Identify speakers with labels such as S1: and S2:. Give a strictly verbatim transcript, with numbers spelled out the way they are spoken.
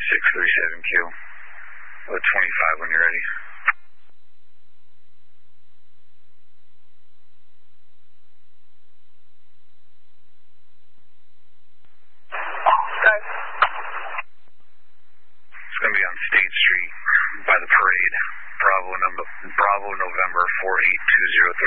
S1: six three seven Q. With twenty-five when you're ready.
S2: Okay.
S1: It's going to be on State Street by the parade. Bravo, number, Bravo November four eight two zero three.